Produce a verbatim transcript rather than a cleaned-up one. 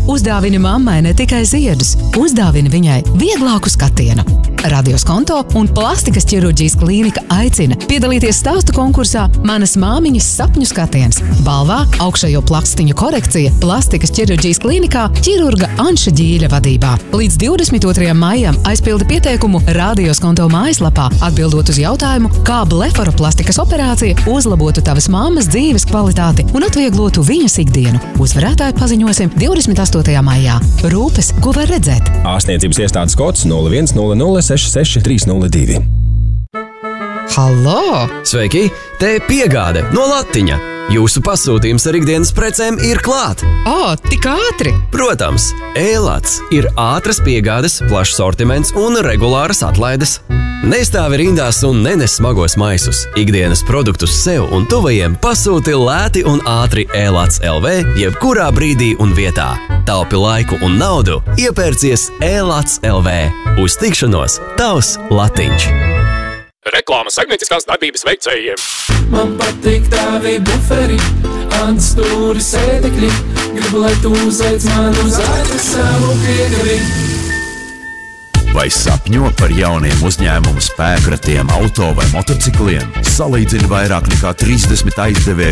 Uzdāvini mammai ne tikai ziedus, uzdāvini viņai vieglāku skatienu. Radios Konto un Plastikas ķirurģijas klīnika aicina piedalīties stāstu konkursā Manas māmiņas sapņu skatiens. Balvā augšējo plakstiņu korekcija Plastikas ķirurģijas klīnikā ķirurga Anša Ģīļa vadībā. Līdz divdesmit otrajam maijam aizpildi pieteikumu Radios Konto mājaslapā, atbildot uz jautājumu, kā blefaroplastikas operācija uzlabotu tavas mammas dzīves kvalitāti un atvieglotu viņas ikdienu. Uzvarētāju paziņosim divdesmit astotajā maijā. Rūpes, ko var redzēt? Ārstniecības iestādes kods nulle viens nulle nulle seši seši trīs nulle divi. Hallo! Sveiki! Te piegāde no Latiņa. Jūsu pasūtījums ar ikdienas precēm ir klāt. O, tik ātri! Protams, E-Lats ir ātras piegādes, plašs sortiments un regulāras atlaides. Nestāvi rindās un nenes smagos maisus. Ikdienas produktus sev un tuvajiem pasūti lēti un ātri E-Lats L V jebkurā brīdī un vietā. Taupi laiku un naudu, iepērcies E-Lats L V. Uz tikšanos, tavs Latiņš. Reklāma saimnieciskās darbības veicējiem. Man patīk tavi buferi, antstūri sēdekļi. Gribu, lai tu uzveic man uz aitas savu piegari. Vai sapņo par jauniem uzņēmumu spēkratiem, auto vai motocikliem? Salīdzini vairāk nekā trīsdesmit aizdevēju